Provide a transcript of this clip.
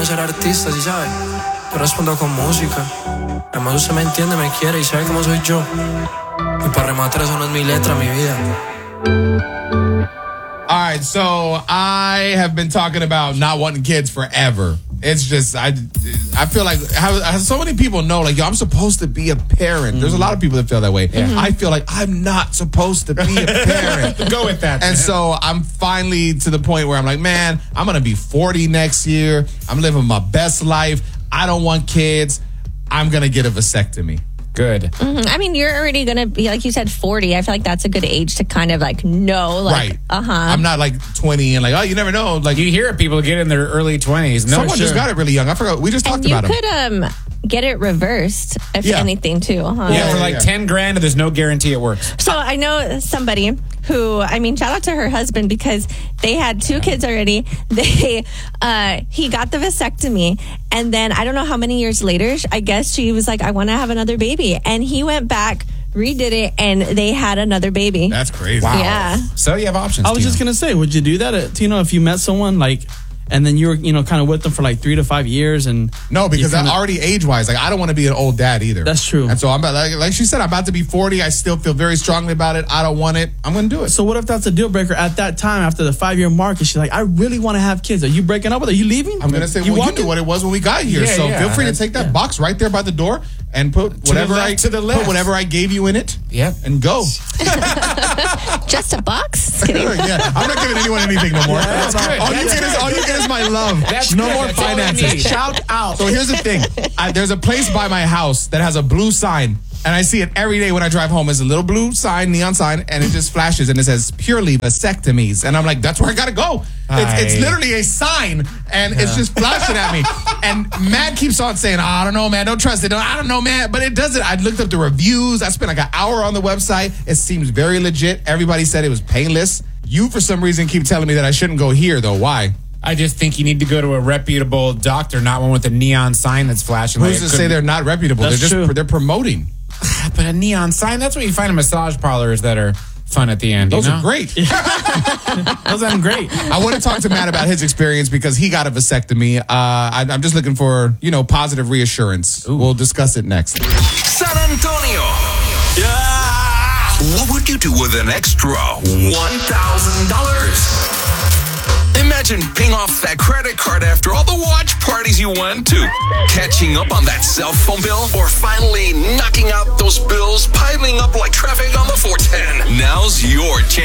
ser artista, ¿sí sabes? Yo respondo con música. Además usted me entiende, me quiere y sabe cómo soy yo. Y para rematar, eso no es mi letra, mi vida. All right, so I have been talking about not wanting kids forever. It's just, I feel like how so many people know, like, yo, I'm supposed to be a parent. There's a lot of people that feel that way. Yeah. I feel like I'm not supposed to be a parent. Go with that. And so I'm finally to the point where I'm like, man, I'm going to be 40 next year. I'm living my best life. I don't want kids. I'm going to get a vasectomy. Good. Mm-hmm. I mean, you're already going to be, like you said, 40. I feel like that's a good age to kind of like know. Like, right. I'm not like 20 and like, oh, you never know. Like, you hear people get in their early 20s. Someone just got it really young. I forgot. We just talked about it. You could get it reversed, if anything, too. Huh? Yeah, for like 10 grand, there's no guarantee it works. So I know somebody who, I mean, shout out to her husband because they had 2 kids already. He got the vasectomy, and then I don't know how many years later, I guess she was like, I want to have another baby. And he went back, redid it, and they had another baby. That's crazy. Wow. Yeah. So you have options. I was just going to say, would you do that, Tino, if you met someone like... And then you were, kind of with them for like 3 to 5 years, and no, because I'm already age-wise, like I don't want to be an old dad either. That's true. And so I'm about, like she said, I'm about to be 40. I still feel very strongly about it. I don't want it. I'm going to do it. So what if that's a deal breaker at that time after the 5-year mark? And she's like, I really want to have kids. Are you breaking up with her? Are you leaving? I'm going to say, you knew what it was when we got here. Yeah, so feel free to take that box right there by the door and put whatever put whatever I gave you in it. Yep. And go. Just a box? Just kidding. Yeah, I'm not giving anyone anything no more. That's good. All you get is my love. That's no good. more That's all I finances. need. Shout out. So here's the thing. There's a place by my house that has a blue sign. And I see it every day when I drive home. It's a little blue sign, neon sign, and it just flashes and it says purely vasectomies. And I'm like, that's where I gotta go. It's literally a sign, and it's just flashing at me. And Matt keeps on saying, I don't know, man, don't trust it. I don't know, man. But it doesn't. I looked up the reviews. I spent like an hour on the website. It seems very legit. Everybody said it was painless. You, for some reason, keep telling me that I shouldn't go here, though. Why? I just think you need to go to a reputable doctor, not one with a neon sign that's flashing. Who's to say they're not reputable? That's true. They're promoting. But a neon sign, that's what you find in massage parlors that are fun at the end. Those are great. Those are great. I want to talk to Matt about his experience because he got a vasectomy. I'm just looking for, positive reassurance. Ooh. We'll discuss it next. San Antonio. Yeah. What would you do with an extra $1,000? Imagine paying off that credit card after all the watch parties you went to, catching up on that cell phone bill, or finally knocking out those bills piling up like traffic on the 410. Now's your chance.